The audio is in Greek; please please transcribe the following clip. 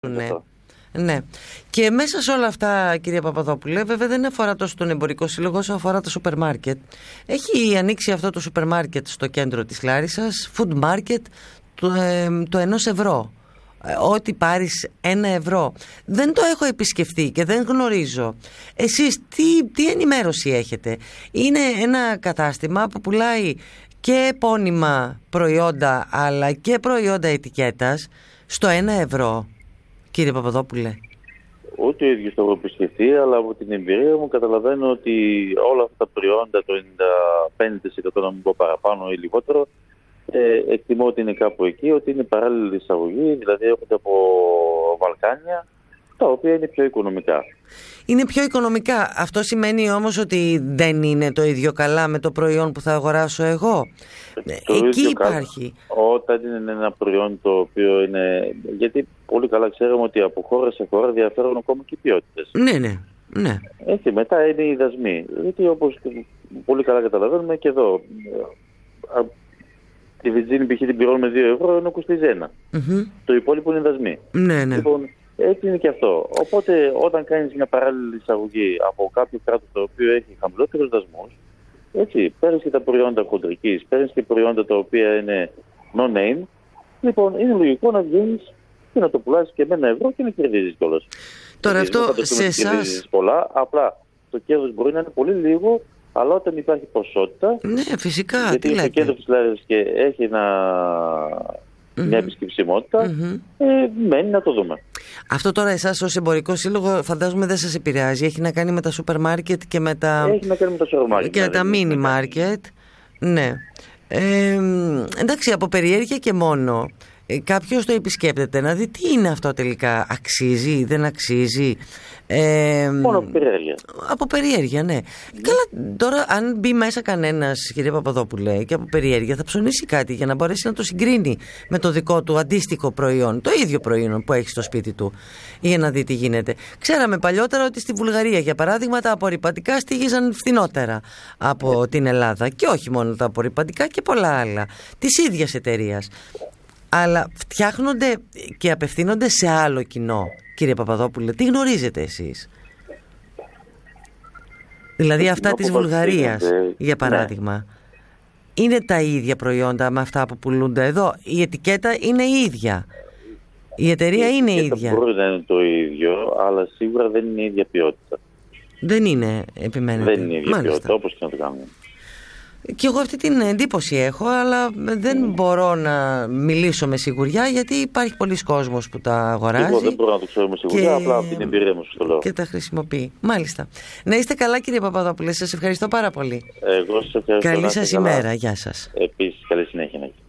Ναι. Ναι. Και μέσα σε όλα αυτά, κυρία Παπαδόπουλε, βέβαια δεν αφορά τόσο τον εμπορικό σύλλογο όσο αφορά τα σούπερ μάρκετ. Έχει ανοίξει αυτό το σούπερ μάρκετ στο κέντρο της Λάρισσας, food market, το 1€. Ό,τι πάρεις 1€. Δεν το έχω επισκεφτεί και δεν γνωρίζω. Εσείς τι ενημέρωση έχετε? Είναι ένα κατάστημα που πουλάει και επώνυμα προϊόντα αλλά και προϊόντα ετικέτας στο 1€, κύριε Παπαδόπουλε? Ούτε ο ίδιος το έχω επισκεφτεί, αλλά από την εμπειρία μου καταλαβαίνω ότι όλα αυτά τα προϊόντα, το 95% να μην πω παραπάνω ή λιγότερο, εκτιμώ ότι είναι κάπου εκεί, ότι είναι παράλληλη εισαγωγή, δηλαδή έρχονται από Βαλκάνια, τα οποία είναι πιο οικονομικά. Είναι πιο οικονομικά. Αυτό σημαίνει όμως ότι δεν είναι το ίδιο καλά με το προϊόν που θα αγοράσω εγώ? Εκεί υπάρχει. Όταν είναι ένα προϊόν το οποίο είναι... Γιατί πολύ καλά ξέρουμε ότι από χώρα σε χώρα διαφέρουν ακόμα και οι ποιότητες. Ναι. Έτσι, μετά είναι οι δασμοί. Γιατί όπως πολύ καλά καταλαβαίνουμε και εδώ... Τη βενζίνη π.χ. την πληρώνουμε 2€, ενώ κοστίζει 1. Το υπόλοιπο είναι δασμοί. Ναι. Λοιπόν, έτσι είναι και αυτό. Οπότε όταν κάνεις μια παράλληλη εισαγωγή από κάποιο κράτος το οποίο έχει χαμηλότερους δασμούς, έτσι, παίρνεις και τα προϊόντα χοντρικής, παίρνεις και προϊόντα τα οποία είναι no-name, λοιπόν, είναι λογικό να βγαίνεις και να το πουλάσεις και με 1€ και να κερδίζεις κιόλας. Τώρα αυτό σε εσάς... πολλά, απλά το κέρδος μπορεί να είναι πολύ λίγο, αλλά όταν υπάρχει ποσότητα... Ναι, φυσικά, γιατί τι λέτε. Γιατί το κέντρο της Λάρισσας και έχει μια επισκεψιμότητα, μένει να το δούμε. Αυτό τώρα εσάς ως εμπορικό σύλλογο φαντάζομαι δεν σας επηρεάζει. Έχει να κάνει με τα σούπερ μάρκετ και με τα... Έχει να κάνει με τα σούπερ μάρκετ. Και τα μίνι μάρκετ. Ναι. Εντάξει, από περιέργεια και μόνο. Κάποιος το επισκέπτεται να δει τι είναι αυτό τελικά. Αξίζει, δεν αξίζει. Μόνο από περιέργεια. Από περιέργεια, ναι. Καλά, τώρα αν μπει μέσα κανένας, κυρία Παπαδόπουλε, και από περιέργεια θα ψωνίσει κάτι για να μπορέσει να το συγκρίνει με το δικό του αντίστοιχο προϊόν, το ίδιο προϊόν που έχει στο σπίτι του, για να δει τι γίνεται. Ξέραμε παλιότερα ότι στη Βουλγαρία, για παράδειγμα, τα απορρυπαντικά στήγιζαν φθηνότερα από την Ελλάδα. Και όχι μόνο τα απορρυπαντικά και πολλά άλλα της ίδιας εταιρείας. Αλλά φτιάχνονται και απευθύνονται σε άλλο κοινό, κύριε Παπαδόπουλε. Τι γνωρίζετε εσείς? Δηλαδή αυτά της Βουλγαρίας, για παράδειγμα, είναι τα ίδια προϊόντα με αυτά που πουλούνται εδώ? Η ετικέτα είναι η ίδια? Η εταιρεία είναι η ίδια? Μπορεί να είναι το ίδιο, αλλά σίγουρα δεν είναι η ίδια ποιότητα. Δεν είναι, επιμένετε? Δεν είναι η ίδια ποιότητα, όπως και να το κάνουμε. Και εγώ αυτή την εντύπωση έχω, αλλά δεν μπορώ να μιλήσω με σιγουριά, γιατί υπάρχει πολλοί κόσμος που τα αγοράζει. Εγώ δεν μπορώ να το ξέρω με σιγουριά, απλά από την εμπειρία μου στο λέω. Και τα χρησιμοποιεί. Μάλιστα. Να είστε καλά, κύριε Παπαδόπουλε, σας ευχαριστώ πάρα πολύ. Εγώ σας ευχαριστώ. Καλή σας ημέρα. Γεια σας. Επίσης, καλή συνέχεια.